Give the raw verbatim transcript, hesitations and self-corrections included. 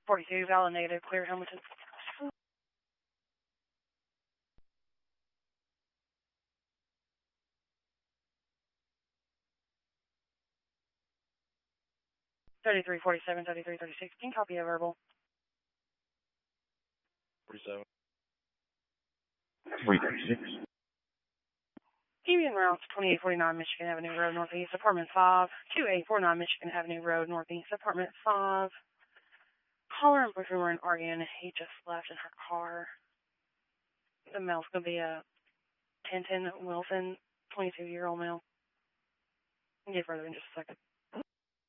forty-two, valid negative, clear Hamilton. thirty-three forty-seven, thirty-three thirty-six, can you copy a verbal? forty-seven. three thirty-six. Keep en route to twenty-eight forty-nine Michigan Avenue Road, Northeast, Apartment five. twenty-eight forty-nine Michigan Avenue Road, Northeast, Apartment five. Caller and boyfriend were in arguing. He just left in her car. The male's going to be a ten ten Wilson, twenty-two-year-old male. I'll get further in just a second.